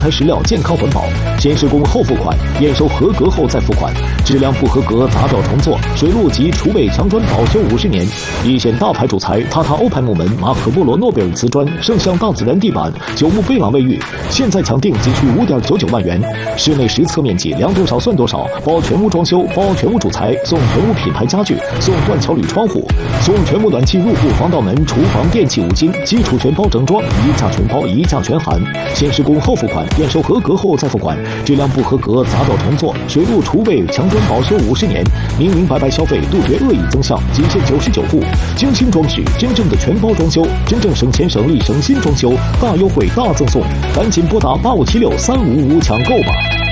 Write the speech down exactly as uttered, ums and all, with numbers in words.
材石料健康环保，先施工后付款，验收合格后再付款，质量不合格砸掉重做，水路及储备墙砖保修五十年。一线大牌主材塔塔欧派木门、马可波罗诺贝尔瓷砖、圣象大自然地板、九牧贝朗卫浴，现在抢定仅需五点九九万元。室内实测面积量多少算多少，包全屋装修，包全屋主材，送全屋品牌家具，送断桥铝窗户，送全屋暖气入户防盗门、厨房电器五金，基础全包整装，一价全包，一价全含。先施工后付款，验收合格后再付款，质量不合格砸掉重做，水路储备墙砖保修五十年。明明白白消费，杜绝恶意增项，仅限九十九户。精心装饰，真正的全包装修，真正省钱省力省心装修，大优惠大赠送，赶紧拨打八五七六三五五抢购吧。